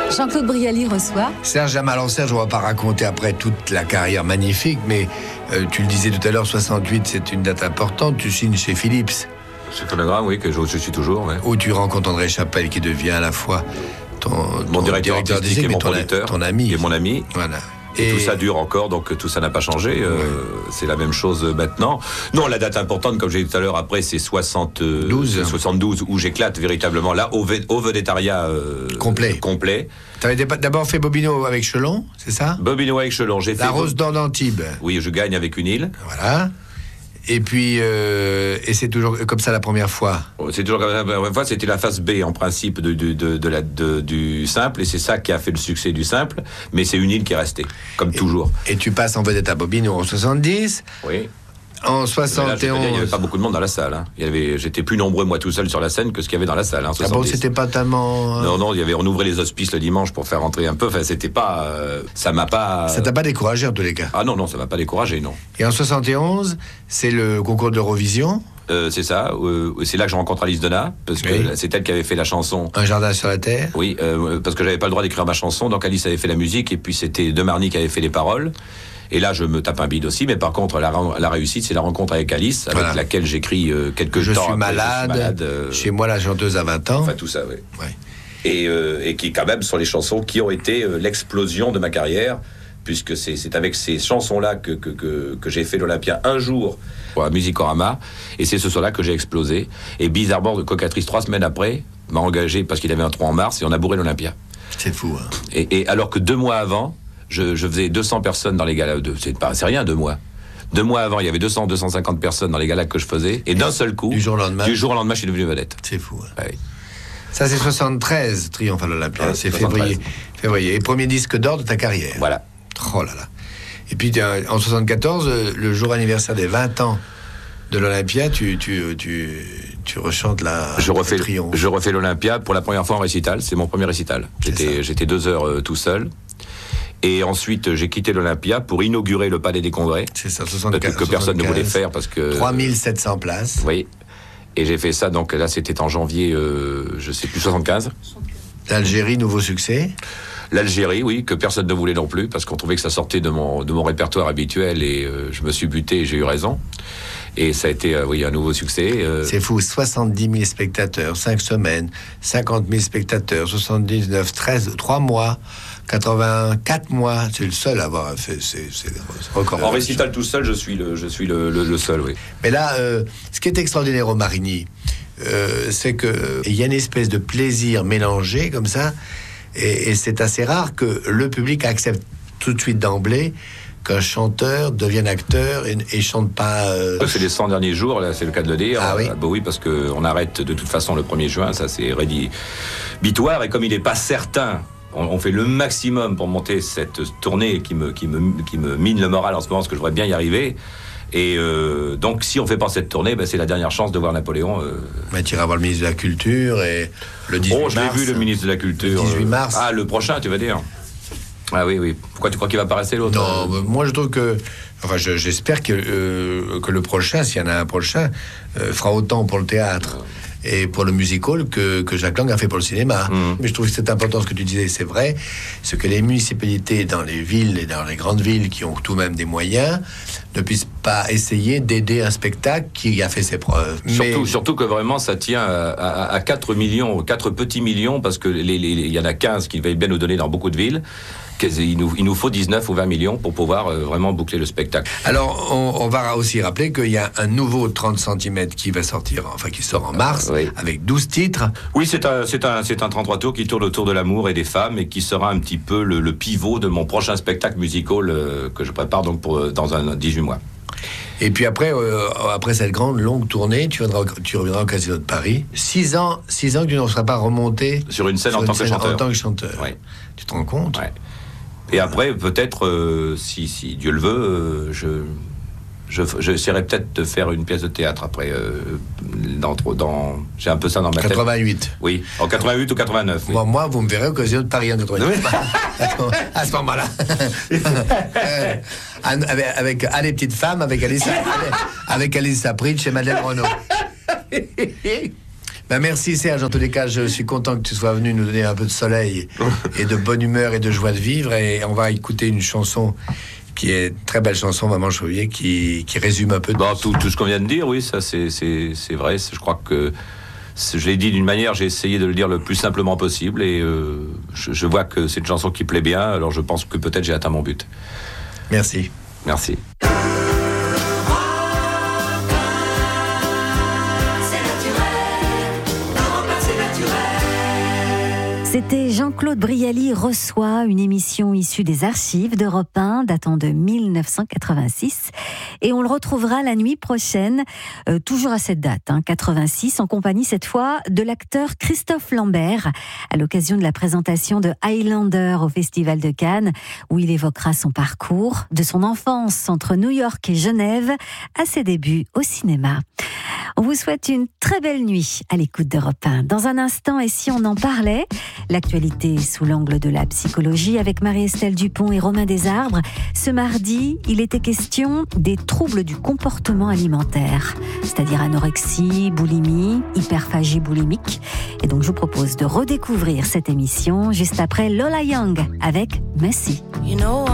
Jean-Claude Brialy reçoit Serge Jamal. Alors Serge, on va pas raconter après toute la carrière magnifique, mais tu le disais tout à l'heure, 68, c'est une date importante. Tu signes chez Philips. C'est phonogramme, oui, que je suis toujours. Ouais. Où tu rencontres André Chapelle, qui devient à la fois mon directeur artistique et mon producteur. Ton ami. Et mon ami. Voilà. Et tout ça dure encore, donc tout ça n'a pas changé. C'est la même chose maintenant. Non, la date importante, comme j'ai dit tout à l'heure, après, c'est 72, où j'éclate véritablement là, au vedettariat complet. Tu avais d'abord fait Bobino avec Chelon, c'est ça? Bobino avec Chelon, j'ai fait... La Rose d'Or d'Antibes. Oui, je gagne avec une île. Voilà. Et puis, et c'est toujours comme ça la première fois. C'est toujours comme ça la première fois. C'était la phase B en principe du simple, et c'est ça qui a fait le succès du simple. Mais c'est une île qui est restée, comme toujours. Et tu passes en vedette à Bobino en 70. Oui. En 71... il n'y avait pas beaucoup de monde dans la salle. Hein. J'étais plus nombreux, moi, tout seul sur la scène que ce qu'il y avait dans la salle. Hein, ah bon, c'était pas tellement... Non, on ouvrait les hospices le dimanche pour faire rentrer un peu. Enfin, c'était pas... ça m'a pas... Ça t'a pas découragé, en tous les cas? Ah non, ça m'a pas découragé, non. Et en 71, c'est le concours d'Eurovision. C'est ça. C'est là que je rencontre Alice Donat, parce que c'est elle qui avait fait la chanson. Un jardin sur la terre. Oui, parce que j'avais pas le droit d'écrire ma chanson, donc Alice avait fait la musique, et puis c'était Demarny qui avait fait les paroles. Et là, je me tape un bide aussi, mais par contre, la réussite, c'est la rencontre avec Alice, avec laquelle j'écris quelques temps. Je suis malade. Chez moi, la chanteuse à 20 ans. Enfin, tout ça, oui. Ouais. Et qui, quand même, sont les chansons qui ont été l'explosion de ma carrière, puisque c'est avec ces chansons-là que j'ai fait l'Olympia un jour pour la Musicorama, et c'est ce soir-là que j'ai explosé. Et bizarrement, de Cocatrice, 3 semaines après, m'a engagé parce qu'il avait un trou en mars, et on a bourré l'Olympia. C'est fou, hein. Et alors que 2 mois avant, je faisais 200 personnes dans les galas. C'est rien, 2 mois. 2 mois avant, il y avait 250 personnes dans les galas que je faisais. Et d'un seul coup, du jour au lendemain, je suis devenu vedette. C'est fou. Hein. Ouais. Ça, c'est 73, Triomphe à l'Olympia. Ouais, c'est février. Et premier disque d'or de ta carrière. Voilà. Oh là là. Et puis, en 74, le jour anniversaire des 20 ans de l'Olympia, tu rechantes Triomphe. Je refais l'Olympia pour la première fois en récital. C'est mon premier récital. J'étais 2 heures tout seul. Et ensuite, j'ai quitté l'Olympia pour inaugurer le Palais des Congrès. C'est ça, 74. Que personne ne voulait faire parce que... 3700 places. Oui. Et j'ai fait ça, donc là, c'était en janvier, je sais plus, 75. L'Algérie, nouveau succès. L'Algérie, oui, que personne ne voulait non plus, parce qu'on trouvait que ça sortait de mon répertoire habituel, et je me suis buté et j'ai eu raison. Et ça a été, un nouveau succès. C'est fou, 70 000 spectateurs, 5 semaines, 50 000 spectateurs, 79, 13, 3 mois... 84 mois, c'est le seul à avoir fait c'est record. En récital tout seul, je suis le seul, oui. Mais là, ce qui est extraordinaire au Marigny, c'est qu'il y a une espèce de plaisir mélangé comme ça, et c'est assez rare que le public accepte tout de suite d'emblée qu'un chanteur devienne acteur et chante pas... C'est les 100 derniers jours, là, c'est le cas de le dire. Ah oui. Oui, parce qu'on arrête de toute façon le 1er juin, ça c'est rédhibitoire, et comme il n'est pas certain... On fait le maximum pour monter cette tournée qui me mine le moral en ce moment, parce que je voudrais bien y arriver. Et donc, si on fait pas cette tournée, c'est la dernière chance de voir Napoléon. Mais tu iras voir le ministre de la Culture et le 18 mars. Oh, je l'ai vu, le ministre de la Culture. Le 18 mars. Ah, le prochain, tu vas dire. Ah oui. Pourquoi tu crois qu'il va passer l'autre? Non, moi je trouve que... Enfin, j'espère que le prochain, s'il y en a un prochain, fera autant pour le théâtre et pour le musical que Jacques Lang a fait pour le cinéma. Mais je trouve que c'est important ce que tu disais, c'est vrai, ce que les municipalités dans les villes et dans les grandes villes qui ont tout de même des moyens ne puissent pas essayer d'aider un spectacle qui a fait ses preuves. Surtout que vraiment ça tient à 4 millions, 4 petits millions, parce que il y en a 15 qui veulent bien nous donner dans beaucoup de villes. Il nous faut 19 ou 20 millions pour pouvoir vraiment boucler le spectacle. Alors, on va aussi rappeler qu'il y a un nouveau 30 cm qui va sortir, qui sort en mars, avec 12 titres. Oui, c'est un 33 tours qui tourne autour de l'amour et des femmes, et qui sera un petit peu le pivot de mon prochain spectacle musical que je prépare donc dans un 18 mois. Et puis après cette grande longue tournée, tu reviendras au Casino de Paris. 6 ans que tu n'en seras pas remonté sur une scène en tant que chanteur. Oui. Tu te rends compte? Ouais. Et après, peut-être, si Dieu le veut, j'essaierai peut-être de faire une pièce de théâtre après. J'ai un peu ça dans ma tête. 88. Oui, en 88 ou 89. Oui. Bon, moi, vous me verrez au Casino de Paris en 88. À ce moment-là. Avec les petites femmes, avec Alice Sapritch et Madeleine Renaud. Merci Serge, en tous les cas, je suis content que tu sois venu nous donner un peu de soleil et de bonne humeur et de joie de vivre. Et on va écouter une chanson qui est une très belle chanson, Maman Chauvier, qui résume un peu tout ce qu'on vient de dire, oui, ça c'est vrai. Je crois que je l'ai dit d'une manière, j'ai essayé de le dire le plus simplement possible, et je vois que c'est une chanson qui plaît bien, alors je pense que peut-être j'ai atteint mon but. Merci. Merci. C'était Jean-Claude Brialy reçoit, une émission issue des archives d'Europe 1 datant de 1986, et on le retrouvera la nuit prochaine, toujours à cette date, 86, en compagnie cette fois de l'acteur Christophe Lambert, à l'occasion de la présentation de Highlander au Festival de Cannes, où il évoquera son parcours, de son enfance entre New York et Genève, à ses débuts au cinéma. On vous souhaite une très belle nuit à l'écoute d'Europe 1. Dans un instant, et si on en parlait, l'actualité sous l'angle de la psychologie avec Marie-Estelle Dupont et Romain Desarbres. Ce mardi, il était question des troubles du comportement alimentaire, c'est-à-dire anorexie, boulimie, hyperphagie boulimique. Et donc, je vous propose de redécouvrir cette émission juste après Lola Young avec Messi.